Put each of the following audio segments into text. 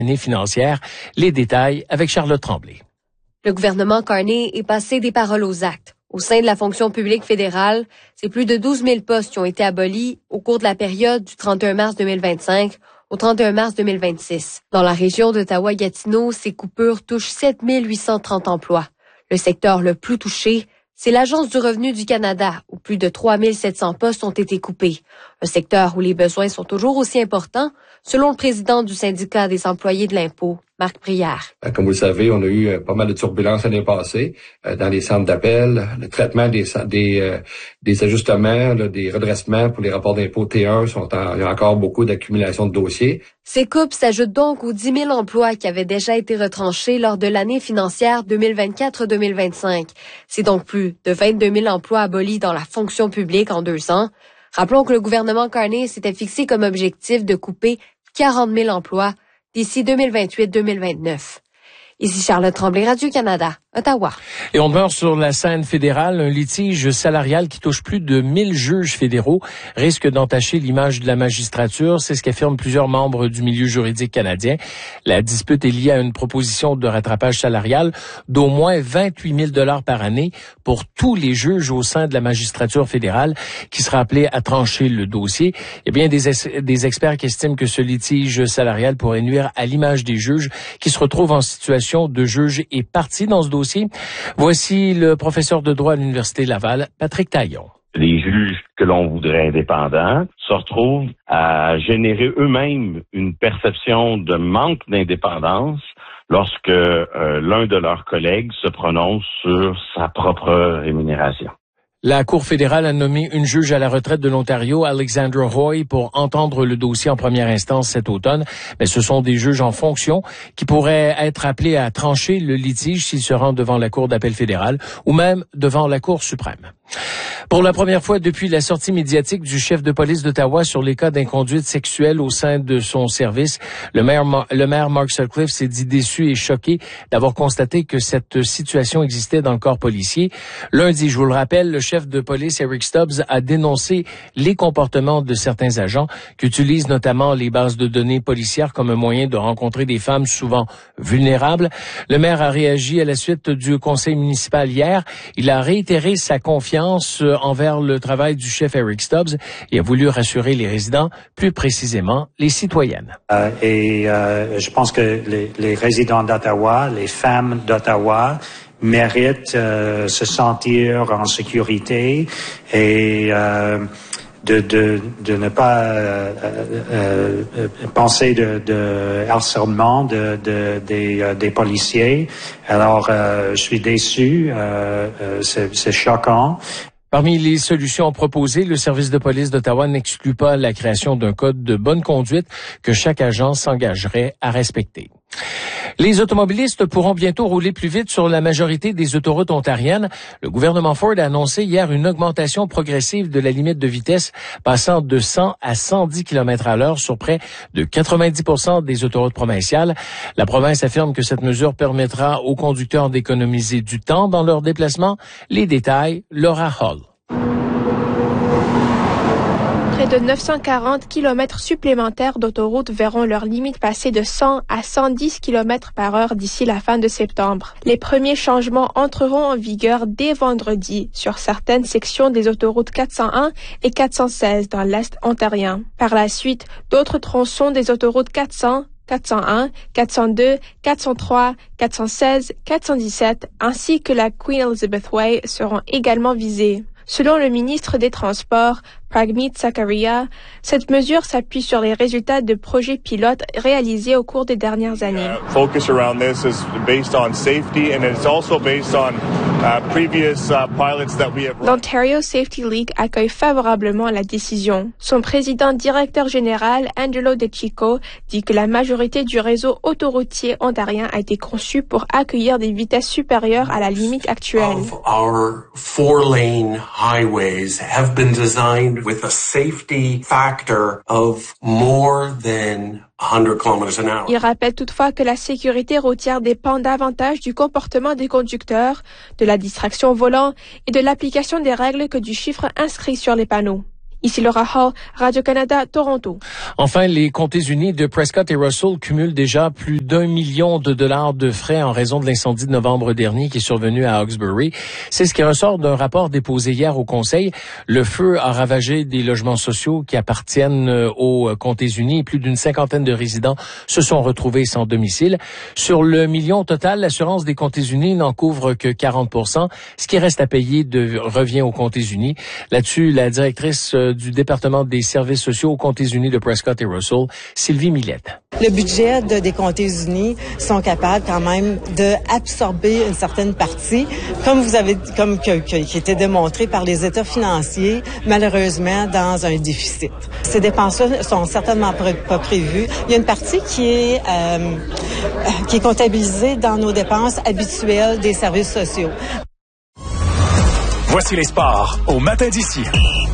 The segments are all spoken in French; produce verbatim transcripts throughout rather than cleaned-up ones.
L'année financière. Les détails avec Charlotte Tremblay. Le gouvernement Carney est passé des paroles aux actes. Au sein de la fonction publique fédérale, c'est plus de douze mille postes qui ont été abolis au cours de la période du trente et un mars deux mille vingt-cinq au trente et un mars deux mille vingt-six. Dans la région d'Ottawa-Gatineau, ces coupures touchent sept mille huit cent trente emplois. Le secteur le plus touché, c'est l'Agence du revenu du Canada, où plus de trois mille sept cents postes ont été coupés. Un secteur où les besoins sont toujours aussi importants, selon le président du syndicat des employés de l'impôt, Marc Brière. Comme vous le savez, on a eu pas mal de turbulences l'année passée dans les centres d'appel, le traitement des des, euh, des ajustements, là, des redressements pour les rapports d'impôt T un, sont en, il y a encore beaucoup d'accumulation de dossiers. Ces coupes s'ajoutent donc aux dix mille emplois qui avaient déjà été retranchés lors de l'année financière deux mille vingt-quatre deux mille vingt-cinq. C'est donc plus de vingt-deux mille emplois abolis dans la fonction publique en deux ans. Rappelons que le gouvernement Carney s'était fixé comme objectif de couper quarante mille emplois d'ici deux mille vingt-huit deux mille vingt-neuf. Ici Charlotte Tremblay, Radio-Canada, Ottawa. Et on demeure sur la scène fédérale. Un litige salarial qui touche plus de mille juges fédéraux risque d'entacher l'image de la magistrature. C'est ce qu'affirment plusieurs membres du milieu juridique canadien. La dispute est liée à une proposition de rattrapage salarial d'au moins vingt-huit mille dollars par année pour tous les juges au sein de la magistrature fédérale qui sera appelée à trancher le dossier. Il y a bien des, ex- des experts qui estiment que ce litige salarial pourrait nuire à l'image des juges qui se retrouvent en situation de juge et partie dans ce dossier. Voici le professeur de droit à l'Université Laval, Patrick Taillon. Les juges que l'on voudrait indépendants se retrouvent à générer eux-mêmes une perception de manque d'indépendance lorsque euh, l'un de leurs collègues se prononce sur sa propre rémunération. La Cour fédérale a nommé une juge à la retraite de l'Ontario, Alexandra Hoy, pour entendre le dossier en première instance cet automne. Mais ce sont des juges en fonction qui pourraient être appelés à trancher le litige s'ils se rendent devant la Cour d'appel fédérale ou même devant la Cour suprême. Pour la première fois depuis la sortie médiatique du chef de police d'Ottawa sur les cas d'inconduite sexuelle au sein de son service, le maire, le maire Mark Sutcliffe s'est dit déçu et choqué d'avoir constaté que cette situation existait dans le corps policier. Lundi, je vous le rappelle, le chef de police Eric Stubbs a dénoncé les comportements de certains agents qui utilisent notamment les bases de données policières comme un moyen de rencontrer des femmes souvent vulnérables. Le maire a réagi à la suite du conseil municipal hier. Il a réitéré sa confiance envers le travail du chef Eric Stubbs et a voulu rassurer les résidents, plus précisément les citoyennes. Euh, et euh, je pense que les, les résidents d'Ottawa, les femmes d'Ottawa méritent euh, se sentir en sécurité et euh, de, de, de ne pas euh, euh, euh, penser de, de harcèlement de, de, des, euh, des policiers. Alors, euh, je suis déçu, euh, euh, c'est, c'est choquant. Parmi les solutions proposées, le service de police d'Ottawa n'exclut pas la création d'un code de bonne conduite que chaque agent s'engagerait à respecter. Les automobilistes pourront bientôt rouler plus vite sur la majorité des autoroutes ontariennes. Le gouvernement Ford a annoncé hier une augmentation progressive de la limite de vitesse passant de cent à cent dix kilomètres à l'heure sur près de quatre-vingt-dix pour cent des autoroutes provinciales. La province affirme que cette mesure permettra aux conducteurs d'économiser du temps dans leurs déplacements. Les détails, Laura Hall. Près de neuf cent quarante kilomètres supplémentaires d'autoroutes verront leur limite passer de cent à cent dix kilomètres par heure d'ici la fin de septembre. Les premiers changements entreront en vigueur dès vendredi sur certaines sections des autoroutes quatre cent un et quatre cent seize dans l'Est ontarien. Par la suite, d'autres tronçons des autoroutes quatre cents, quatre cent un, quatre cent deux, quatre cent trois, quatre cent seize, quatre cent dix-sept ainsi que la Queen Elizabeth Way seront également visés. Selon le ministre des Transports, Pragmeet Zakaria, cette mesure s'appuie sur les résultats de projets pilotes réalisés au cours des dernières années. Focus around this is based on safety and it's also based on uh, previous uh, pilots that we have. L'Ontario Safety League accueille favorablement la décision. Son président directeur général, Angelo De Chico, dit que la majorité du réseau autoroutier ontarien a été conçu pour accueillir des vitesses supérieures à la limite actuelle. Of our four-lane highways have been designed with a safety factor of more than one hundred kilometers an hour. Il rappelle toutefois que la sécurité routière dépend davantage du comportement des conducteurs, de la distraction au volant et de l'application des règles que du chiffre inscrit sur les panneaux. Ici Laura Hall, Radio-Canada, Toronto. Enfin, les comtés unis de Prescott et Russell cumulent déjà plus d'un million de dollars de frais en raison de l'incendie de novembre dernier qui est survenu à Hawkesbury. C'est ce qui ressort d'un rapport déposé hier au Conseil. Le feu a ravagé des logements sociaux qui appartiennent aux comtés unis. Plus d'une cinquantaine de résidents se sont retrouvés sans domicile. Sur le million total, l'assurance des comtés unis n'en couvre que quarante pour cent. Ce qui reste à payer de, revient aux comtés unis. Là-dessus, la directrice du département des services sociaux aux comtés unis de Prescott et Russell, Sylvie Millette. Le budget de, des comtés unis sont capables quand même d'absorber une certaine partie, comme vous avez, comme que, que, qui était démontré par les états financiers, malheureusement dans un déficit. Ces dépenses-là sont certainement pré- pas prévues. Il y a une partie qui est euh, qui est comptabilisée dans nos dépenses habituelles des services sociaux. Voici les sports au matin d'ici.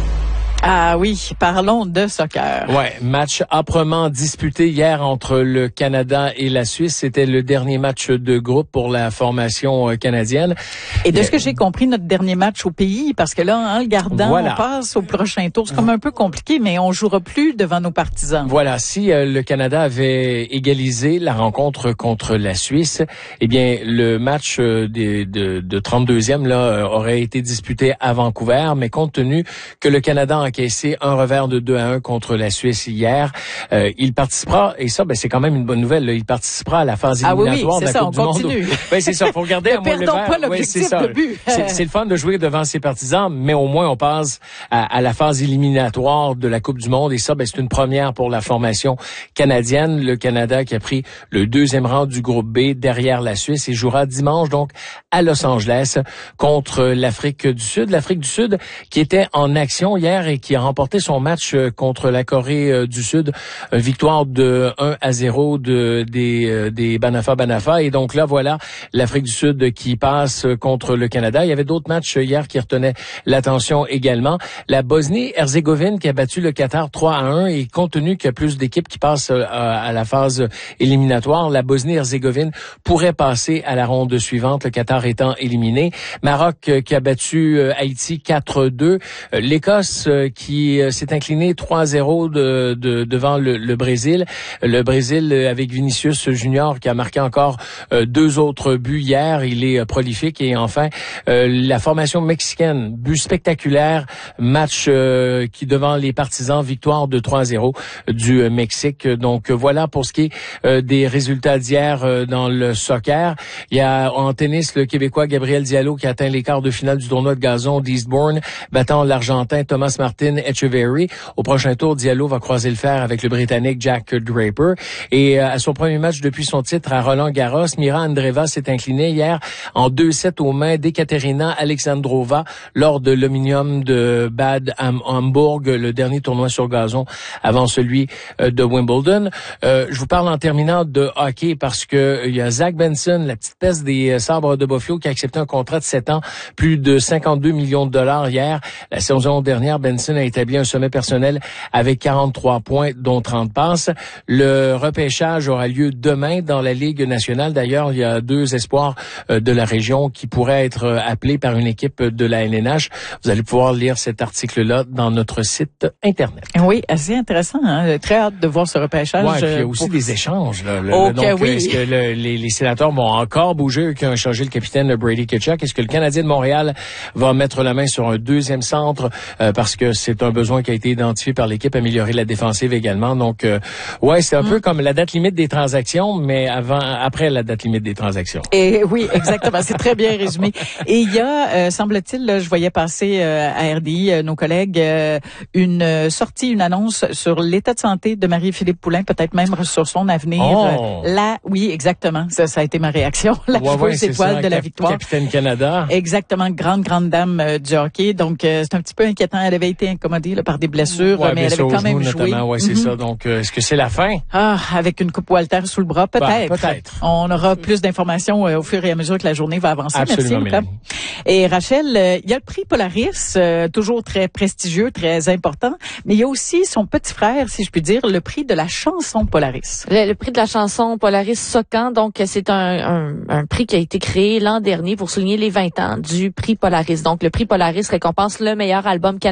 Ah oui, parlons de soccer. Ouais, match âprement disputé hier entre le Canada et la Suisse. C'était le dernier match de groupe pour la formation canadienne. Et de ce que j'ai compris, notre dernier match au pays, parce que là, en le gardant, voilà. On passe au prochain tour. C'est comme un peu compliqué, mais on jouera plus devant nos partisans. Voilà, si euh, le Canada avait égalisé la rencontre contre la Suisse, eh bien, le match euh, de, de, de trente-deuxième là euh, aurait été disputé à Vancouver, mais compte tenu que le Canada a encaissé un revers de deux à un contre la Suisse hier. Euh, il participera, et ça, ben, c'est quand même une bonne nouvelle, là, il participera à la phase éliminatoire ah oui, oui, de la ça, Coupe du continue. Monde. Ben, c'est ça, faut regarder à moi le Perdons pas ouais, c'est ça. De but. C'est, c'est le fun de jouer devant ses partisans, mais au moins on passe à, à la phase éliminatoire de la Coupe du Monde, et ça, ben, c'est une première pour la formation canadienne. Le Canada qui a pris le deuxième rang du groupe B derrière la Suisse et jouera dimanche, donc, à Los Angeles contre l'Afrique du Sud. L'Afrique du Sud qui était en action hier et qui a remporté son match contre la Corée du Sud, victoire de un à zéro de des des Banafa Banafa, et donc là voilà l'Afrique du Sud qui passe contre le Canada. Il y avait d'autres matchs hier qui retenaient l'attention également. La Bosnie-Herzégovine qui a battu le Qatar trois à un, et compte tenu qu'il y a plus d'équipes qui passent à, à la phase éliminatoire, la Bosnie-Herzégovine pourrait passer à la ronde suivante, le Qatar étant éliminé. Maroc qui a battu Haïti quatre à deux. L'Écosse qui s'est incliné trois à zéro de, de, devant le, le Brésil. Le Brésil avec Vinicius Junior qui a marqué encore euh, deux autres buts hier. Il est euh, prolifique. Et enfin, euh, la formation mexicaine, but spectaculaire, match euh, qui devant les partisans, victoire de trois à zéro du euh, Mexique. Donc voilà pour ce qui est euh, des résultats d'hier euh, dans le soccer. Il y a en tennis le Québécois Gabriel Diallo qui a atteint les quarts de finale du tournoi de gazon d'Eastbourne, battant l'Argentin Thomas Martin Etcheverry. Au prochain tour, Diallo va croiser le fer avec le Britannique Jack Draper. Et euh, à son premier match depuis son titre à Roland-Garros, Mira Andreeva s'est inclinée hier en deux sept aux mains d'Ekaterina Alexandrova lors de l'Omnium de Bad Hamburg, le dernier tournoi sur gazon avant celui euh, de Wimbledon. Euh, je vous parle en terminant de hockey parce que il y a Zach Benson, la petite peste des euh, Sabres de Buffalo, qui a accepté un contrat de sept ans, plus de cinquante-deux millions de dollars hier. La saison dernière, Benson a établi un sommet personnel avec quarante-trois points, dont trente passes. Le repêchage aura lieu demain dans la Ligue nationale. D'ailleurs, il y a deux espoirs euh, de la région qui pourraient être euh, appelés par une équipe de la L N H. Vous allez pouvoir lire cet article-là dans notre site Internet. Oui, assez intéressant. Hein? Très hâte de voir ce repêchage. Ouais, puis il y a aussi pour... des échanges. Là. Le, okay, donc, oui. est-ce que le, les, les sénateurs vont encore bouger, eux qui ont changé le capitaine Brady Tkachuk? Est-ce que le Canadien de Montréal va mettre la main sur un deuxième centre euh, parce que c'est un besoin qui a été identifié par l'équipe, améliorer la défensive également. Donc, euh, ouais, c'est un mm. peu comme la date limite des transactions, mais avant, après la date limite des transactions. Et oui, exactement. C'est très bien résumé. Et il y a, euh, semble-t-il, là, je voyais passer euh, à R D I, euh, nos collègues, euh, une euh, sortie, une annonce sur l'état de santé de Marie-Philippe Poulin, peut-être même sur son avenir. Oh. Euh, là, oui, exactement. Ça, ça a été ma réaction. La ouais, joueuse ouais, étoile ça, de la cap- victoire. Capitaine Canada. Exactement, grande, grande dame euh, du hockey. Donc, euh, c'est un petit peu inquiétant. Elle avait été incommodée là, par des blessures, ouais, mais elle avait quand même joué. Ouais, c'est mm-hmm. ça. Donc, euh, est-ce que c'est la fin? Ah, avec une coupe Walter sous le bras, peut-être. Ben, peut-être. On aura plus d'informations euh, au fur et à mesure que la journée va avancer. Absolument, merci, Et Rachel, euh, il y a le prix Polaris, euh, toujours très prestigieux, très important, mais il y a aussi son petit frère, si je puis dire, le prix de la chanson Polaris. Le, le prix de la chanson Polaris Socan, donc c'est un, un, un prix qui a été créé l'an dernier pour souligner les vingt ans du prix Polaris. Donc le prix Polaris récompense le meilleur album canadien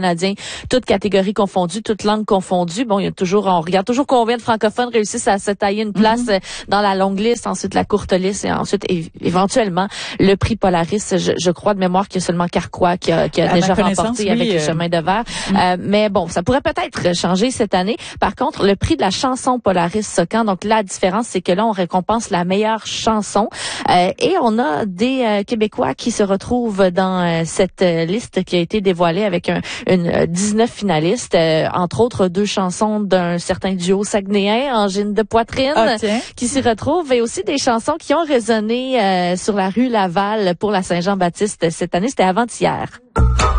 toutes catégories confondues, toutes langues confondues. Bon, il y a toujours, on regarde toujours combien de francophones réussissent à se tailler une place mm-hmm. dans la longue liste, ensuite la courte liste et ensuite é- éventuellement le prix Polaris. Je, je crois de mémoire qu'il y a seulement Carquois qui a, qui a déjà remporté oui, avec euh... le chemin de verre. Mm. Euh, mais bon, ça pourrait peut-être changer cette année. Par contre, le prix de la chanson Polaris Socan, donc la différence, c'est que là, on récompense la meilleure chanson. Euh, et on a des euh, Québécois qui se retrouvent dans euh, cette euh, liste qui a été dévoilée avec un, une euh, dix-neuf finalistes, euh, entre autres deux chansons d'un certain duo saguenéen, Angine de poitrine, ah, qui s'y retrouvent, et aussi des chansons qui ont résonné euh, sur la rue Laval pour la Saint-Jean-Baptiste cette année. C'était avant-hier.